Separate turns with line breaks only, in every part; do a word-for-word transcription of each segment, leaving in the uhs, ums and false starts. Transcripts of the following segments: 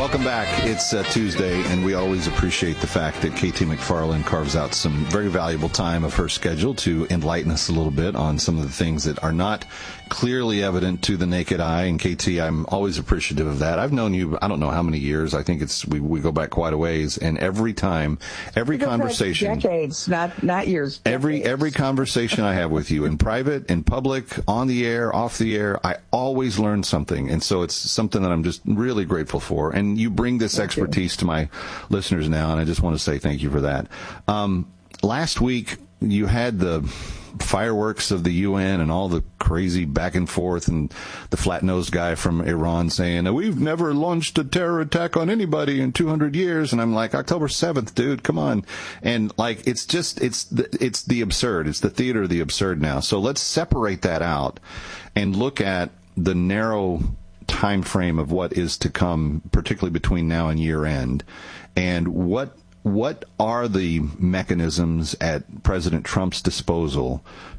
Welcome back. It's uh, Tuesday, and we always appreciate the fact that K T McFarland carves out some very valuable time of her schedule to enlighten us a little bit on some of the things that are not clearly evident to the naked eye. And K T, I'm always appreciative of that. I've known you, I don't know how many years. I think it's we, we go back quite a ways. And every time, every conversation,
decades, not not years. Decades.
Every every conversation I have with you in private, in public, on the air, off the air, I always learn something. And so it's something that I'm just really grateful for. And And you bring this thank expertise you. to my listeners now, and I just want to say thank you for that. Um, last week, you had the fireworks of the U N and all the crazy back and forth, and the flat-nosed guy from Iran saying, we've never launched a terror attack on anybody in two hundred years. And I'm like, October seventh, dude, come on. And, like, it's just, it's the, it's the absurd. It's the theater of the absurd now. So let's separate that out and look at the narrow time frame of what is to come, particularly between now and year end, and what what are the mechanisms at President Trump's disposal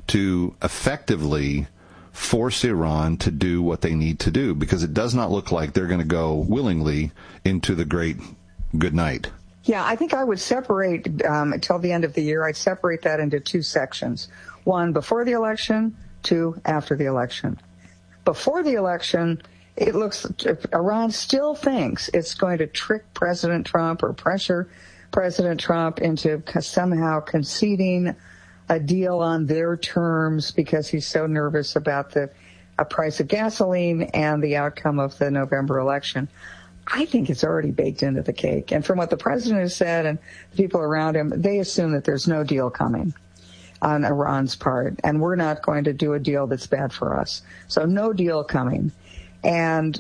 to effectively force Iran to do what they need to do, because it does not look like they're going to go willingly into the great good night.
Yeah, I think I would separate um, until the end of the year. I'd separate that into two sections: one before the election, two after the election. Before the election, it looks, Iran still thinks it's going to trick President Trump or pressure President Trump into somehow conceding a deal on their terms because he's so nervous about the uh, price of gasoline and the outcome of the November election. I think it's already baked into the cake. And from what the president has said and the people around him, they assume that there's no deal coming on Iran's part, and we're not going to do a deal that's bad for us. So no deal coming. And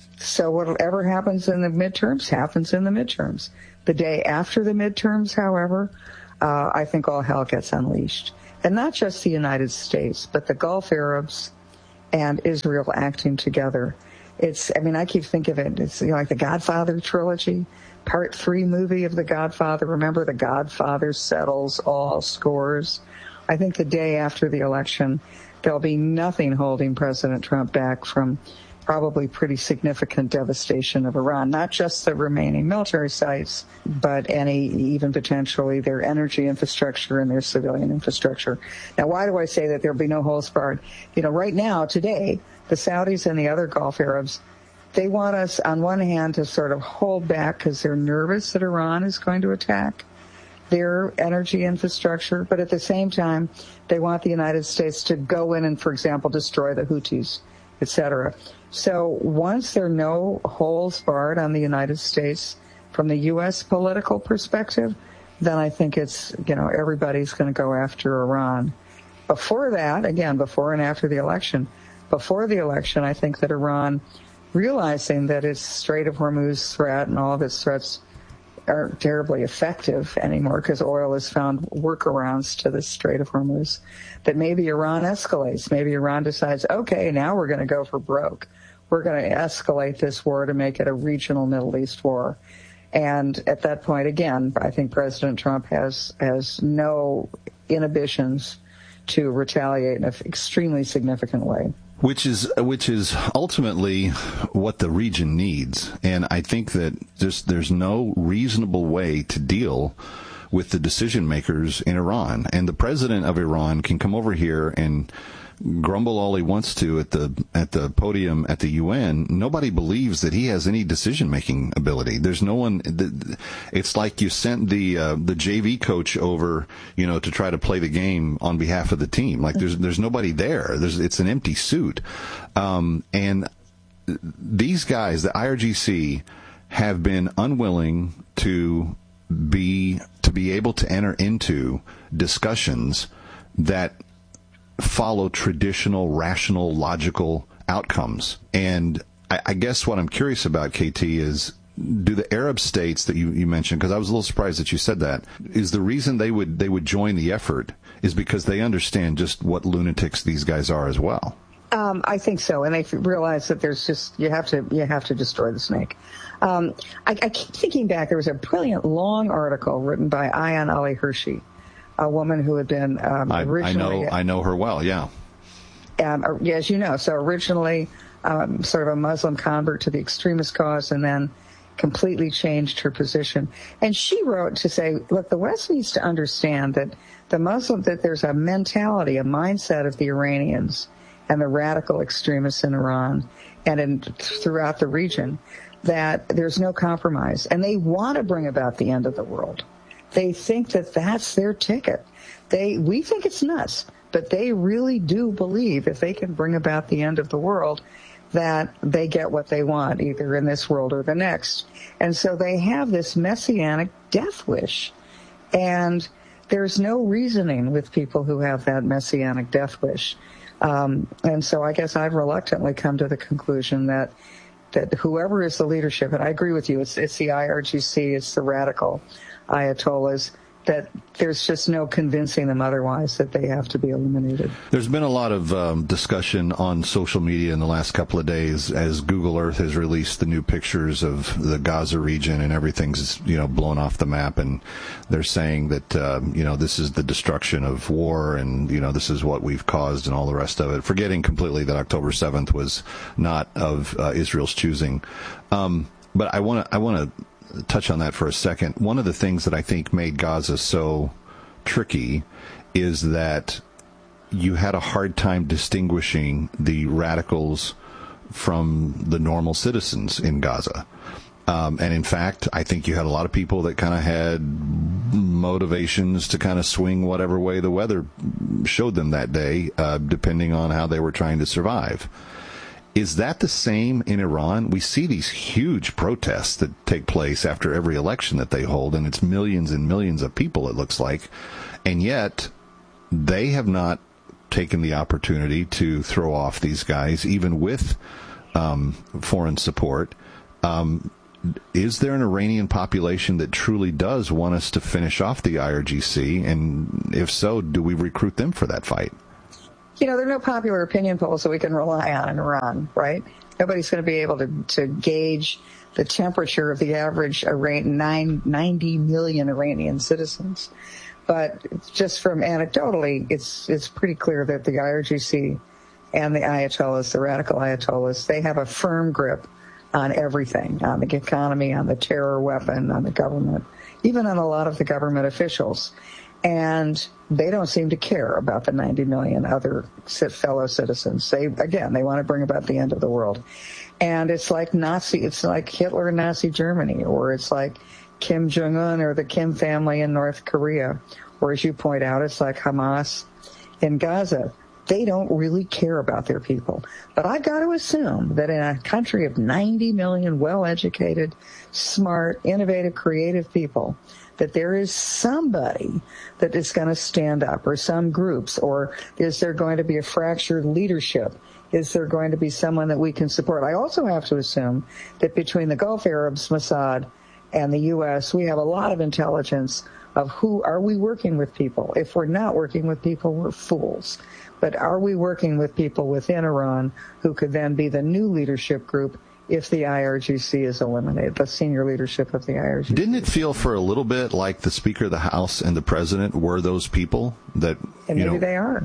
so whatever happens in the midterms happens in the midterms. The day after the midterms, however, uh, I think all hell gets unleashed. And not just the United States, but the Gulf Arabs and Israel acting together. It's, I mean, I keep thinking of it, it's you know, like the Godfather trilogy, part three movie of the Godfather. Remember, the Godfather settles all scores. I think the day after the election, there'll be nothing holding President Trump back from probably pretty significant devastation of Iran, not just the remaining military sites, but any, even potentially their energy infrastructure and their civilian infrastructure. Now, why do I say that there'll be no holds barred? You know, right now, today, the Saudis and the other Gulf Arabs, they want us, on one hand, to sort of hold back because they're nervous that Iran is going to attack their energy infrastructure, but at the same time, they want the United States to go in and, for example, destroy the Houthis, et cetera. So once there are no holds barred on the United States from the U S political perspective, then I think it's, you know, everybody's going to go after Iran. Before that, again, before and after the election, before the election, I think that Iran, realizing that its Strait of Hormuz threat and all of its threats aren't terribly effective anymore because oil has found workarounds to the Strait of Hormuz, that maybe Iran escalates. Maybe Iran decides, okay, now we're going to go for broke. We're going to escalate this war to make it a regional Middle East war. And at that point, again, I think President Trump has has no inhibitions to retaliate in an extremely significant way.
Which is which is ultimately what the region needs. And I think that just there's no reasonable way to deal with the decision makers in Iran. And the president of Iran can come over here and grumble all he wants to at the at the podium at the U N. Nobody believes that he has any decision making ability. There's no one. It's like you sent the uh, the J V coach over, you know, to try to play the game on behalf of the team. Like there's there's nobody there. There's it's an empty suit. Um, and these guys, the I R G C, have been unwilling to be to be able to enter into discussions that follow traditional, rational, logical outcomes. And I, I guess what I'm curious about, K T, is do the Arab states that you, you mentioned, because I was a little surprised that you said that, is the reason they would they would join the effort is because they understand just what lunatics these guys are as well.
Um, I think so, and they realize that there's just you have to you have to destroy the snake. Um, I, I keep thinking back. There was a brilliant long article written by Ayaan Ali Hirsi, a woman who had been um,
I,
originally...
I know I know her well, yeah.
Um, as you know, so originally um, sort of a Muslim convert to the extremist cause, and then completely changed her position. And she wrote to say, look, the West needs to understand that the Muslim, that there's a mentality, a mindset of the Iranians and the radical extremists in Iran and in, throughout the region, that there's no compromise. And they want to bring about the end of the world. They think that that's their ticket. They, we think it's nuts, but they really do believe if they can bring about the end of the world, that they get what they want, either in this world or the next. And so they have this messianic death wish. And there's no reasoning with people who have that messianic death wish. Um, and so I guess I've reluctantly come to the conclusion that that whoever is the leadership, and I agree with you, it's, it's the I R G C, it's the radical Ayatollahs, that there's just no convincing them otherwise that they have to be eliminated.
There's been a lot of um, discussion on social media in the last couple of days as Google Earth has released the new pictures of the Gaza region and everything's, you know, blown off the map, and they're saying that, uh, you know, this is the destruction of war and, you know, this is what we've caused and all the rest of it, forgetting completely that October seventh was not of uh, Israel's choosing. Um, but I want to, I want to, touch on that for a second. One of the things that I think made Gaza so tricky is that you had a hard time distinguishing the radicals from the normal citizens in Gaza. Um, and in fact, I think you had a lot of people that kind of had motivations to kind of swing whatever way the weather showed them that day, uh, depending on how they were trying to survive. Is that the same in Iran? We see these huge protests that take place after every election that they hold, and it's millions and millions of people, it looks like. And yet, they have not taken the opportunity to throw off these guys, even with um, foreign support. Um, is there an Iranian population that truly does want us to finish off the I R G C? And if so, do we recruit them for that fight?
You know, there are no popular opinion polls that we can rely on in Iran, right? Nobody's going to be able to, to gauge the temperature of the average Iran, nine, ninety million Iranian citizens. But just from anecdotally, it's it's pretty clear that the I R G C and the Ayatollahs, the radical Ayatollahs, they have a firm grip on everything, on the economy, on the terror weapon, on the government, even on a lot of the government officials. And they don't seem to care about the ninety million other fellow citizens. They, again, they want to bring about the end of the world. And it's like Nazi, it's like Hitler and Nazi Germany, or it's like Kim Jong-un or the Kim family in North Korea. Or as you point out, it's like Hamas in Gaza. They don't really care about their people. But I've got to assume that in a country of ninety million well-educated, smart, innovative, creative people, that there is somebody that is going to stand up, or some groups, or is there going to be a fractured leadership? Is there going to be someone that we can support? I also have to assume that between the Gulf Arabs, Mossad, and the U S, we have a lot of intelligence of who are we working with people. If we're not working with people, we're fools. But are we working with people within Iran who could then be the new leadership group if the I R G C is eliminated, the senior leadership of the I R G C?
Didn't it feel for a little bit like the Speaker of the House and the President were those people that,
and
you
maybe
know,
they are.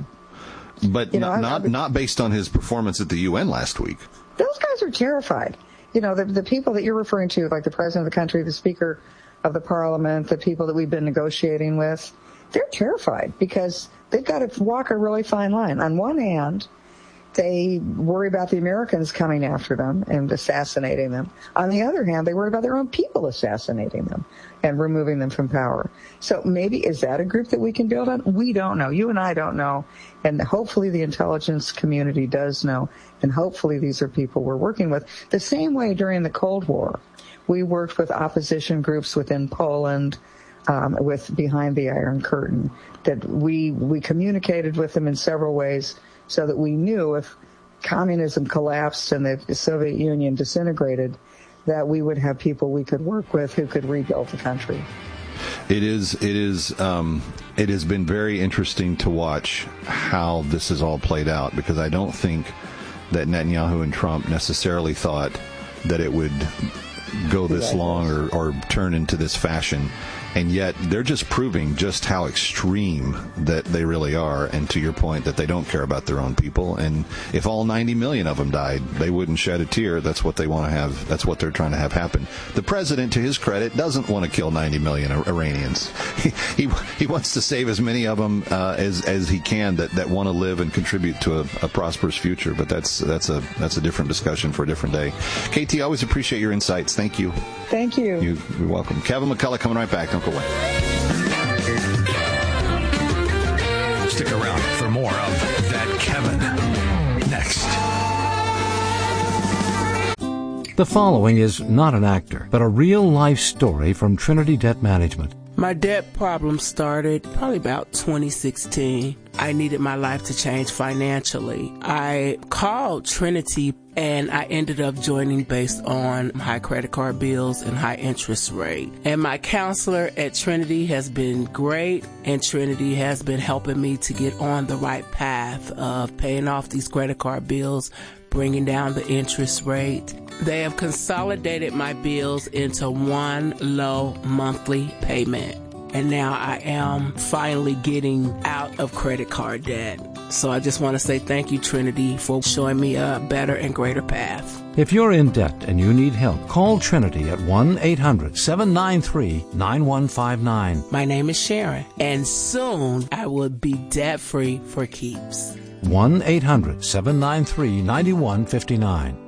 But
you know,
not,
I,
not,
I,
not based on his performance at the U N last week.
Those guys are terrified. You know, the, the people that you're referring to, like the President of the country, the Speaker of the Parliament, the people that we've been negotiating with, they're terrified because they've got to walk a really fine line. On one hand, they worry about the Americans coming after them and assassinating them. On the other hand, they worry about their own people assassinating them and removing them from power. So maybe, is that a group that we can build on? We don't know. You and I don't know. And hopefully the intelligence community does know. And hopefully these are people we're working with. The same way during the Cold War, we worked with opposition groups within Poland, um, with Behind the Iron Curtain, that we, we communicated with them in several ways so that we knew if communism collapsed and the Soviet Union disintegrated, that we would have people we could work with who could rebuild the country.
It is, it is, um, it has been very interesting to watch how this has all played out, because I don't think that Netanyahu and Trump necessarily thought that it would go this long or, or turn into this fashion. And yet they're just proving just how extreme that they really are. And to your point, that they don't care about their own people. And if all ninety million of them died, they wouldn't shed a tear. That's what they want to have. That's what they're trying to have happen. The president, to his credit, doesn't want to kill ninety million Iranians. He he, he wants to save as many of them uh, as as he can that, that want to live and contribute to a, a prosperous future. But that's that's a that's a different discussion for a different day. K T, always appreciate your insights. Thank you.
Thank you.
you you're welcome. Kevin McCullough coming right back. Don't go away.
Stick around for more of That Kevin next.
The following is not an actor, but a real-life story from Trinity Debt Management.
My debt problem started probably about twenty sixteen. I needed my life to change financially. I called Trinity and I ended up joining based on high credit card bills and high interest rate. And my counselor at Trinity has been great, and Trinity has been helping me to get on the right path of paying off these credit card bills, bringing down the interest rate. They have consolidated my bills into one low monthly payment. And now I am finally getting out of credit card debt. So I just want to say thank you, Trinity, for showing me a better and greater path.
If you're in debt and you need help, call Trinity at one eight hundred seven nine three nine one five nine.
My name is Sharon, and soon I will be debt-free for keeps.
one eight hundred seven nine three nine one five nine.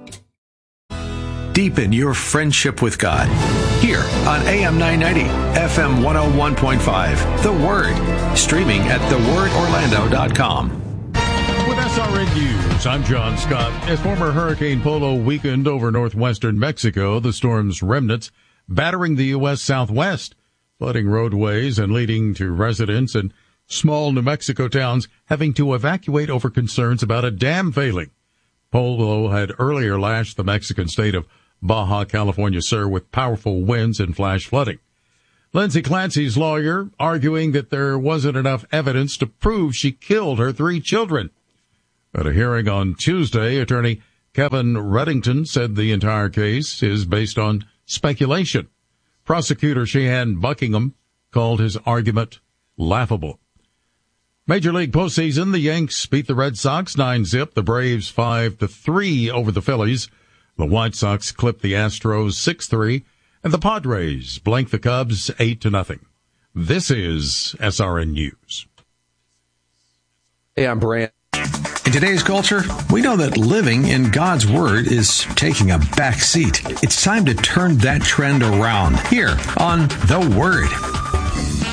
Deepen your friendship with God here on A M nine ninety, F M one oh one point five. The Word, streaming at the word orlando dot com.
With S R N News, I'm John Scott. As former Hurricane Polo weakened over northwestern Mexico, the storm's remnants battering the U S Southwest, flooding roadways and leading to residents in small New Mexico towns having to evacuate over concerns about a dam failing. Polo had earlier lashed the Mexican state of Baja California Sur with powerful winds and flash flooding. Lindsay Clancy's lawyer arguing that there wasn't enough evidence to prove she killed her three children. At a hearing on Tuesday, attorney Kevin Reddington said the entire case is based on speculation. Prosecutor Sheehan Buckingham called his argument laughable. Major League postseason, the Yanks beat the Red Sox nine zip, the Braves five to three over the Phillies. The White Sox clipped the Astros six three, and the Padres blanked the Cubs eight to nothing. This is S R N News.
Hey, I'm Brant.
In today's culture, we know that living in God's Word is taking a back seat. It's time to turn that trend around here on The Word.